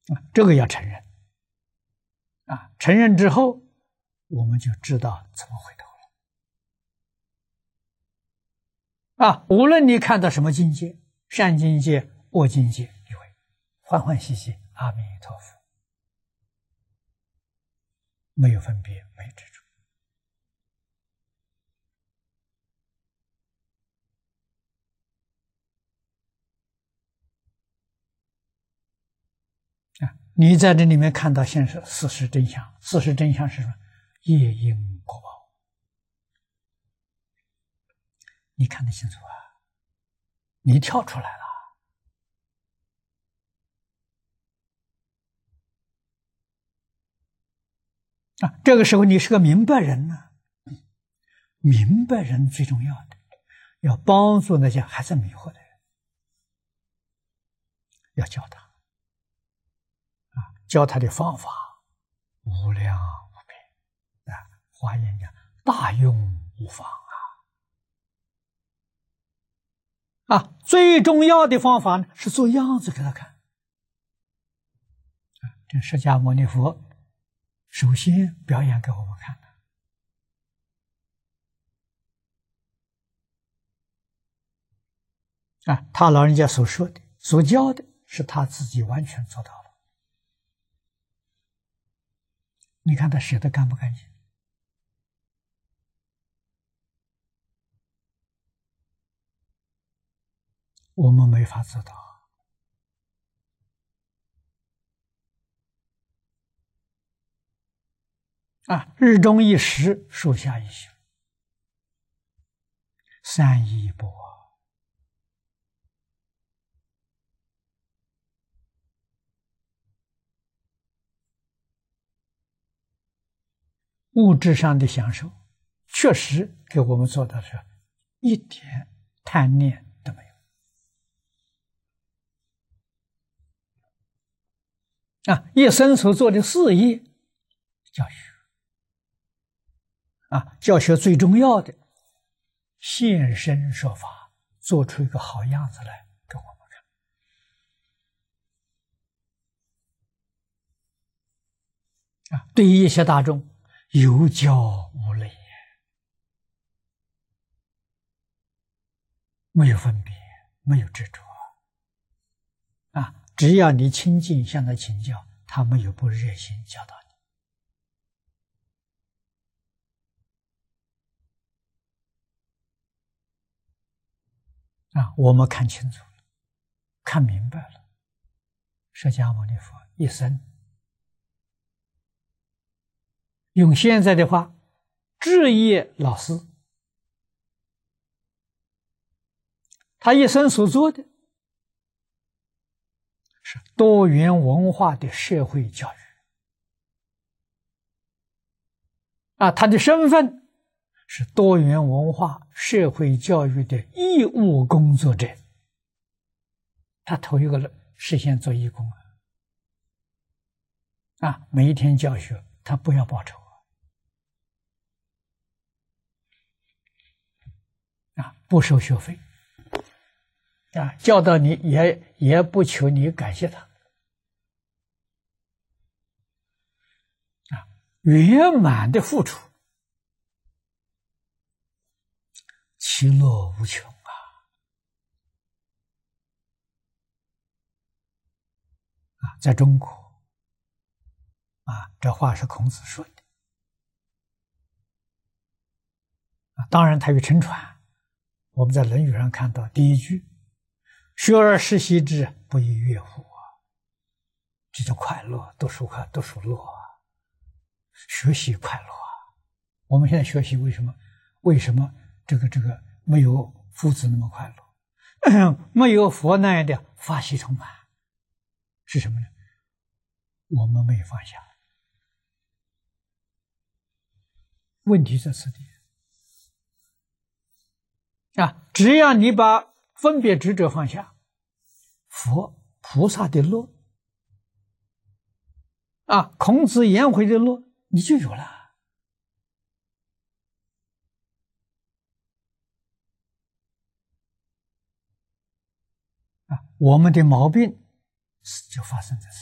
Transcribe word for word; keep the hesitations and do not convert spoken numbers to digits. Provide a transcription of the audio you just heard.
啊，这个要承认。啊，承认之后，我们就知道怎么回头了。啊，无论你看到什么境界，善境界、恶境界，你会欢欢喜喜，阿弥陀佛，没有分别，没有执着。啊，你在这里面看到现实事实真相，事实真相是什么？业因果报。你看得清楚啊？你跳出来了啊！这个时候你是个明白人呢、啊，明白人最重要的，要帮助那些还在迷惑的人，要教他啊，教他的方法无量无边啊，华严讲大用无方啊啊！最重要的方法呢是做样子给他看啊，这释迦牟尼佛首先表演给我们看的啊，他老人家所说的、所教的，是他自己完全做到了。你看他写的干不干净？我们没法做到啊！日中一时，树下一宿，三依一钵。物质上的享受，确实给我们做到是一点贪念都没有啊！一生所做的事业，教学啊，教学最重要的，现身说法，做出一个好样子来给我们看啊！对于一些大众，有教无类，没有分别，没有执着啊！只要你亲近向他请教，他没有不热心教导你啊！我们看清楚了，看明白了，释迦牟尼佛一生，用现在的话，置业老师，他一生所做的是多元文化的社会教育啊，他的身份是多元文化社会教育的义务工作者，他头一个实现做义工啊，啊，每一天教学，他不要报酬啊，不收学费啊，教导你也也不求你感谢他啊，圆满的付出，其乐无穷啊！啊，在中国啊，这话是孔子说的啊，当然他有沉传。我们在《论语》上看到第一句：“学而时习之，不亦说乎？”啊，这叫快乐，读书快，读书乐啊，学习快乐啊。我们现在学习为什么？为什么这个这个没有夫子那么快乐，没有佛那样的法喜充满？是什么呢？我们没有放下。问题在此地啊！只要你把分别执着放下，佛菩萨的乐啊，孔子颜回的乐，你就有了啊！我们的毛病就发生在此。